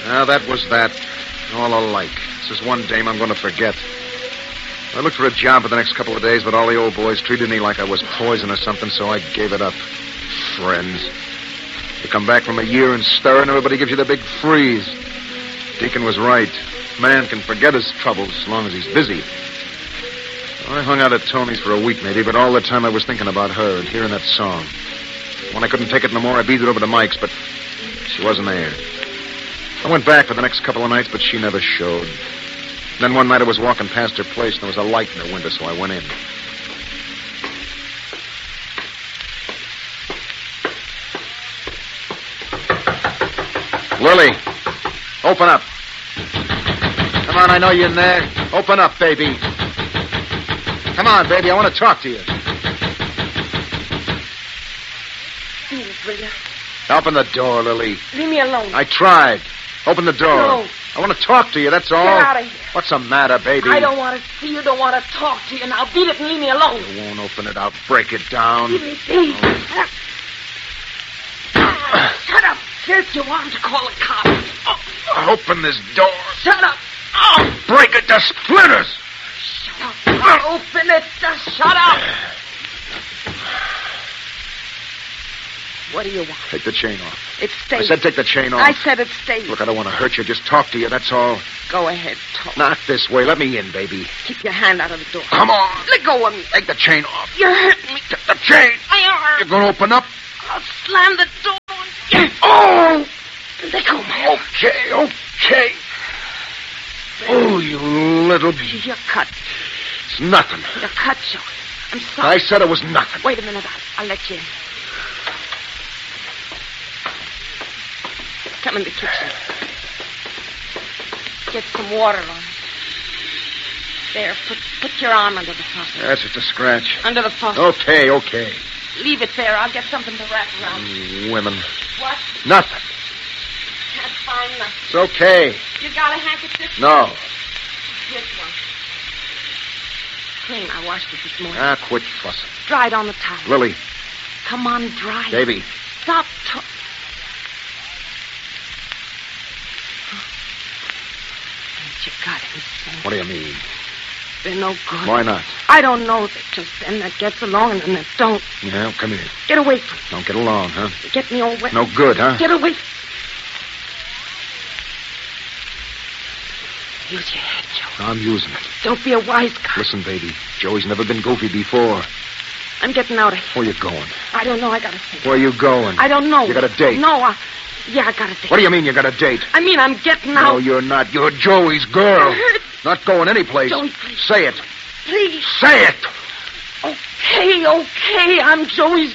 Now, that was that. All alike. This is one dame I'm going to forget. I looked for a job for the next couple of days, but all the old boys treated me like I was poison or something, so I gave it up. Friends. You come back from a year and stir, and everybody gives you the big freeze. Deacon was right. Man can forget his troubles as long as he's busy. I hung out at Tony's for a week, maybe, but all the time I was thinking about her and hearing that song. When I couldn't take it no more, I beat it over to Mike's, but she wasn't there. I went back for the next couple of nights, but she never showed. Then one night I was walking past her place, and there was a light in her window, so I went in. Lily, open up. Come on, I know you're in there. Open up, baby. Come on, baby, I want to talk to you. Please, will you? Open the door, Lily. Leave me alone. I tried. Open the door. No. I want to talk to you, that's all. Get out of here. What's the matter, baby? I don't want to see you, don't want to talk to you. Now beat it and leave me alone. You won't open it. I'll break it down. Leave me be. Shut up. Here's your arm to call the cops. Open this door. Shut up. I'll break it to splinters. Shut up. Open it. Just shut up. What do you want? Take the chain off. It stays. I said take the chain off. I said it stays. Look, I don't want to hurt you. Just talk to you, that's all. Go ahead, talk. Not this way. Let me in, baby. Keep your hand out of the door. Come on. Let go of me. Take the chain off. You're hurting me. Take the chain. I am You're going to open up? I'll slam the door. Oh! Let go, man. Okay. Oh, you little... You're cut. It's nothing. You're cut, Joe. I'm sorry. I said it was nothing. Wait a minute. I'll let you in. Come in the kitchen. Get some water on it. There, put your arm under the faucet. That's just a scratch. Under the faucet. Okay. Leave it there. I'll get something to wrap around. Women. What? Nothing. Can't find nothing. It's okay. You got a handkerchief? No. Here's one. Clean. I washed it this morning. Quit fussing. Dried on the towel. Lily. Come on, dry. Baby. Stop. Ain't you got anything? What do you mean? They're no good. Why not? I don't know. They're just them that gets along and them that don't. Yeah, come here. Get away from me. Don't get along, huh? Get me all wet. No good, huh? Get away. Use your head, Joe. I'm using it. Don't be a wise guy. Listen, baby. Joey's never been goofy before. I'm getting out of here. Where you going? I don't know. I gotta think. Where you going? I don't know. You got a date? No, yeah, I got a date. What do you mean you got a date? I mean, I'm getting out. No, you're not. You're Joey's girl. It hurts. Not going anyplace. Joey, please. Say it. Please. Say it. Okay, I'm Joey's